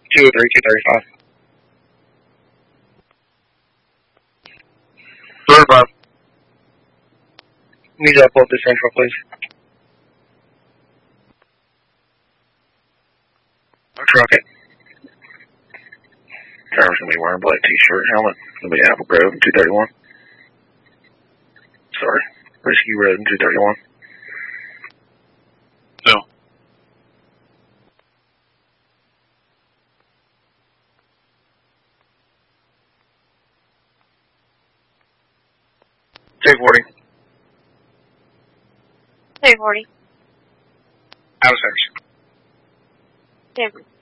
203, 235. 35. Need to pull up the central, please. Truck it. Driver's gonna be wearing black t-shirt, helmet. Gonna be Apple Grove, 231. Sorry. Risky Road, 231. No. J40. J40. Out of service. J40.